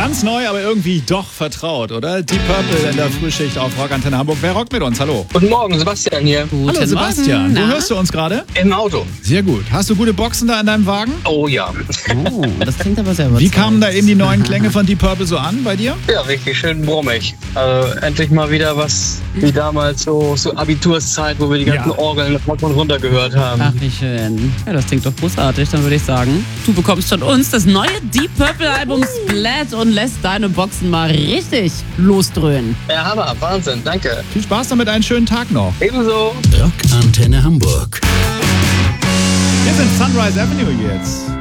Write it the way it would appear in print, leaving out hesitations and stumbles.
Ganz neu, aber irgendwie doch vertraut, oder? Deep Purple in der Frühschicht auf Rockantenne Hamburg. Wer rockt mit uns? Hallo. Guten Morgen, Sebastian hier. Hallo Sebastian. Morgen. Wo hörst du uns gerade? Im Auto. Sehr gut. Hast du gute Boxen da in deinem Wagen? Oh ja. Oh, das klingt aber sehr Wie kamen da eben die neuen Klänge von Deep Purple so an bei dir? Ja, richtig schön brummig. Also endlich mal wieder was wie damals so Abiturszeit, wo wir die ganzen Orgeln rauf und runter gehört haben. Ach, wie schön. Ja, das klingt doch großartig. Dann würde ich sagen, du bekommst von uns das neue Deep Purple Album Splat und lässt deine Boxen mal richtig losdröhnen. Ja, Hammer, Wahnsinn, danke. Viel Spaß damit, einen schönen Tag noch. Ebenso. Rockantenne Hamburg. Wir sind Sunrise Avenue jetzt.